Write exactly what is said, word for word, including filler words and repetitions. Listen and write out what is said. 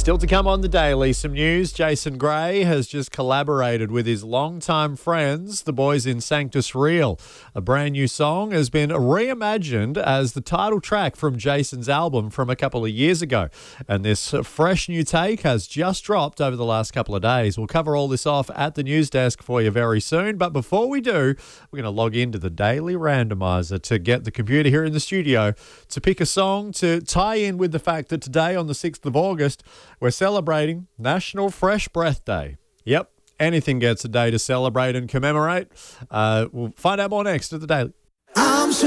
Still to come on the Daily, some news. Jason Gray has just collaborated with his longtime friends, the boys in Sanctus Real. A brand new song has been reimagined as the title track from Jason's album from a couple of years ago. And this fresh new take has just dropped over the last couple of days. We'll cover all this off at the news desk for you very soon. But before we do, we're going to log into the Daily Randomizer to get the computer here in the studio to pick a song to tie in with the fact that today, on the sixth of August, we're celebrating National Fresh Breath Day. Yep, anything gets a day to celebrate and commemorate. Uh, we'll find out more next at the Daily.